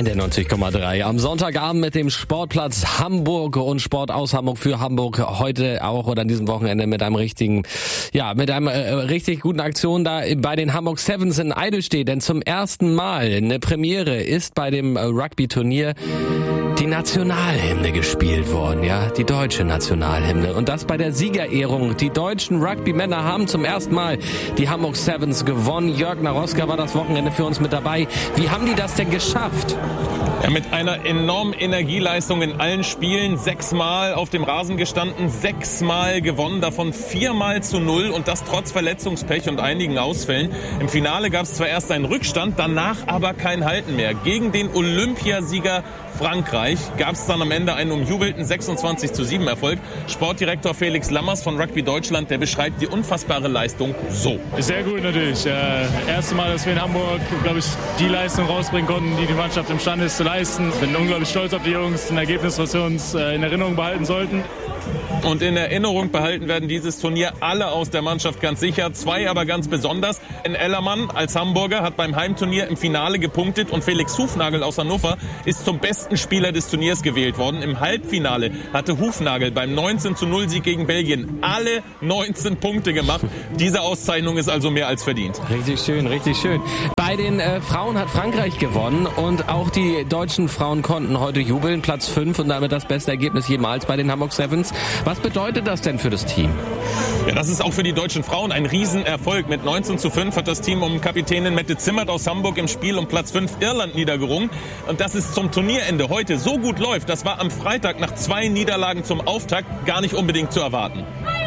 In der 90,3 am Sonntagabend mit dem Sportplatz Hamburg und Sport aus Hamburg für Hamburg. Heute auch oder an diesem Wochenende mit einem richtig guten Aktion da bei den Hamburg Sevens in Eidelstedt. Denn zum ersten Mal eine Premiere ist bei dem Rugby-Turnier die Nationalhymne gespielt worden, ja, die deutsche Nationalhymne. Und das bei der Siegerehrung. Die deutschen Rugby-Männer haben zum ersten Mal die Hamburg Sevens gewonnen. Jörg Naroska war das Wochenende für uns mit dabei. Wie haben die das denn geschafft? Ja, mit einer enormen Energieleistung in allen Spielen, 6-mal auf dem Rasen gestanden, 6-mal gewonnen, davon 4-0 und das trotz Verletzungspech und einigen Ausfällen. Im Finale gab es zwar erst einen Rückstand, danach aber kein Halten mehr. Gegen den Olympiasieger Frankreich gab es dann am Ende einen umjubelten 26:7 Erfolg. Sportdirektor Felix Lammers von Rugby Deutschland, der beschreibt die unfassbare Leistung so. Sehr gut natürlich. Erste Mal, dass wir in Hamburg, glaube ich, die Leistung rausbringen konnten, die die Mannschaft imstande ist zu leisten. Bin unglaublich stolz auf die Jungs, ein Ergebnis, was wir uns in Erinnerung behalten sollten. Und in Erinnerung behalten werden dieses Turnier alle aus der Mannschaft ganz sicher. 2 aber ganz besonders. In Ellermann als Hamburger hat beim Heimturnier im Finale gepunktet und Felix Hufnagel aus Hannover ist zum besten Spieler des Turniers gewählt worden. Im Halbfinale hatte Hufnagel beim 19:0 Sieg gegen Belgien alle 19 Punkte gemacht. Diese Auszeichnung ist also mehr als verdient. Richtig schön, richtig schön. Bei den Frauen hat Frankreich gewonnen und auch die deutschen Frauen konnten heute jubeln. Platz 5 und damit das beste Ergebnis jemals bei den Hamburg Sevens. Was bedeutet das denn für das Team? Ja, das ist auch für die deutschen Frauen ein Riesenerfolg. Mit 19:5 hat das Team um Kapitänin Mette Zimmert aus Hamburg im Spiel um Platz 5 Irland niedergerungen. Und dass es zum Turnierende heute so gut läuft, das war am Freitag nach 2 Niederlagen zum Auftakt gar nicht unbedingt zu erwarten.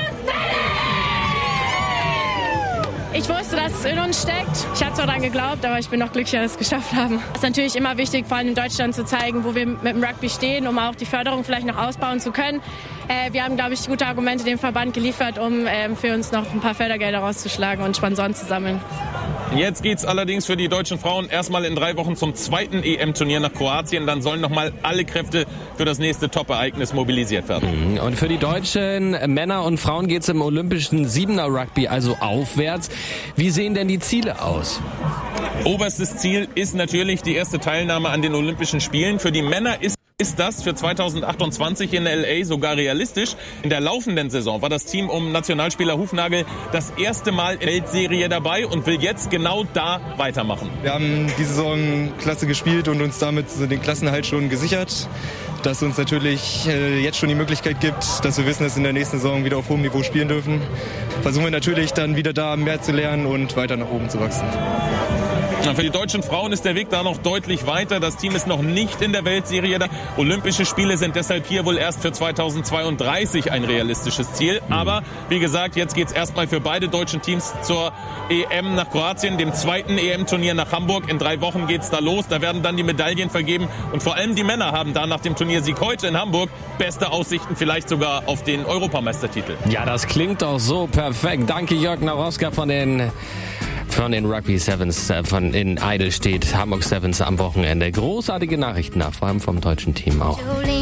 Ich wusste, dass es in uns steckt. Ich habe zwar daran geglaubt, aber ich bin noch glücklicher, dass wir es geschafft haben. Es ist natürlich immer wichtig, vor allem in Deutschland zu zeigen, wo wir mit dem Rugby stehen, um auch die Förderung vielleicht noch ausbauen zu können. Wir haben, glaube ich, gute Argumente dem Verband geliefert, um für uns noch ein paar Fördergelder rauszuschlagen und Sponsoren zu sammeln. Jetzt geht's allerdings für die deutschen Frauen erstmal in 3 Wochen zum zweiten EM-Turnier nach Kroatien. Dann sollen nochmal alle Kräfte für das nächste Top-Ereignis mobilisiert werden. Und für die deutschen Männer und Frauen geht's im olympischen 7er-Rugby also aufwärts. Wie sehen denn die Ziele aus? Oberstes Ziel ist natürlich die erste Teilnahme an den Olympischen Spielen. Für die Männer ist das für 2028 in LA sogar realistisch. In der laufenden Saison war das Team um Nationalspieler Hufnagel das erste Mal in der Weltserie dabei und will jetzt genau da weitermachen. Wir haben die Saison klasse gespielt und uns damit den Klassenerhalt schon gesichert. Dass uns natürlich jetzt schon die Möglichkeit gibt, dass wir wissen, dass wir in der nächsten Saison wieder auf hohem Niveau spielen dürfen. Versuchen wir natürlich dann wieder da mehr zu lernen und weiter nach oben zu wachsen. Für die deutschen Frauen ist der Weg da noch deutlich weiter. Das Team ist noch nicht in der Weltserie. Olympische Spiele sind deshalb hier wohl erst für 2032 ein realistisches Ziel. Aber wie gesagt, jetzt geht's erstmal für beide deutschen Teams zur EM nach Kroatien, dem zweiten EM-Turnier nach Hamburg. In 3 Wochen geht's da los. Da werden dann die Medaillen vergeben. Und vor allem die Männer haben da nach dem Turniersieg heute in Hamburg beste Aussichten, vielleicht sogar auf den Europameistertitel. Ja, das klingt doch so perfekt. Danke Jörg Naroska von den Rugby Sevens in Eidelstedt, Hamburg Sevens am Wochenende. Großartige Nachrichten, vor allem vom deutschen Team auch.